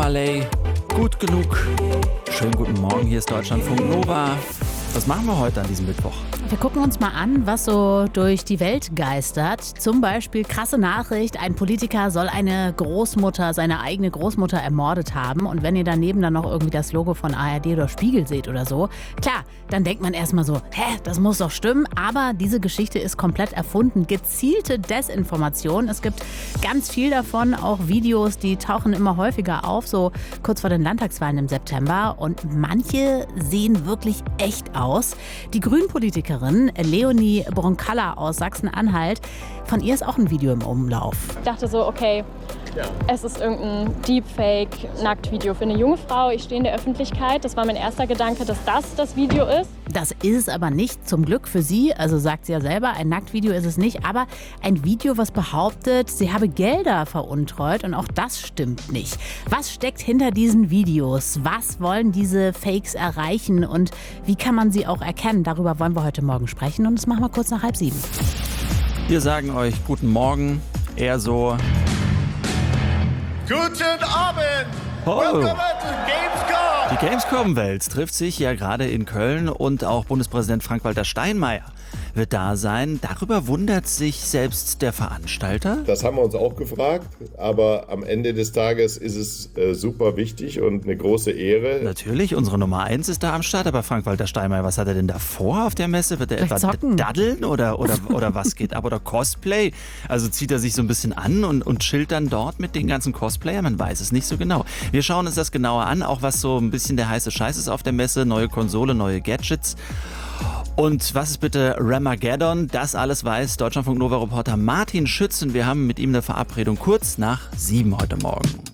Marley, gut genug. Schönen guten Morgen, hier ist Deutschlandfunk Nova. Was machen wir heute an diesem Mittwoch? Wir gucken uns mal an, was so durch die Welt geistert. Zum Beispiel krasse Nachricht, ein Politiker soll seine eigene Großmutter ermordet haben. Und wenn ihr daneben dann noch irgendwie das Logo von ARD oder Spiegel seht oder so, klar, dann denkt man erstmal so, das muss doch stimmen. Aber diese Geschichte ist komplett erfunden. Gezielte Desinformation. Es gibt ganz viel davon, auch Videos, die tauchen immer häufiger auf, so kurz vor den Landtagswahlen im September. Und manche sehen wirklich echt aus. Die Grünpolitikerin Leonie Bronkalla aus Sachsen-Anhalt, von ihr ist auch ein Video im Umlauf. Ich dachte so, okay, es ist irgendein Deepfake-Nacktvideo für eine junge Frau. Ich stehe in der Öffentlichkeit. Das war mein erster Gedanke, dass das Video ist. Das ist es aber nicht, zum Glück für sie. Also sagt sie ja selber, ein Nacktvideo ist es nicht. Aber ein Video, was behauptet, sie habe Gelder veruntreut. Und auch das stimmt nicht. Was steckt hinter diesen Videos? Was wollen diese Fakes erreichen? Und wie kann man sie auch erkennen? Darüber wollen wir heute Morgen sprechen. Und das machen wir kurz nach 6:30. Wir sagen euch guten Morgen, eher so... Guten Abend! Oh. Welcome to Gamescom! Die Gamescom-Welt trifft sich ja gerade in Köln und auch Bundespräsident Frank-Walter Steinmeier wird da sein. Darüber wundert sich selbst der Veranstalter. Das haben wir uns auch gefragt, aber am Ende des Tages ist es super wichtig und eine große Ehre. Natürlich, unsere Nummer 1 ist da am Start, aber Frank-Walter Steinmeier, was hat er denn da vor auf der Messe? Wird er etwa daddeln oder was geht ab? Oder Cosplay? Also zieht er sich so ein bisschen an und chillt dann dort mit den ganzen Cosplayern? Man weiß es nicht so genau. Wir schauen uns das genauer an, auch was so ein bisschen der heiße Scheiß ist auf der Messe. Neue Konsole, neue Gadgets. Und was ist bitte Ramageddon? Das alles weiß Deutschlandfunk Nova-Reporter Martin Schütz. Und wir haben mit ihm eine Verabredung kurz nach 7 heute Morgen.